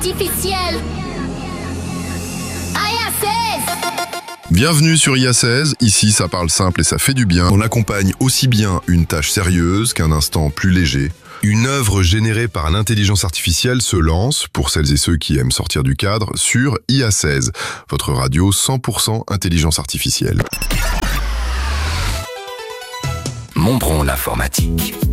artificielle. Bienvenue sur IA16, ici ça parle simple et ça fait du bien. On accompagne aussi bien une tâche sérieuse qu'un instant plus léger. Une œuvre générée par l'intelligence artificielle se lance, pour celles et ceux qui aiment sortir du cadre, sur IA16, votre radio 100% intelligence artificielle. Montbron l'informatique.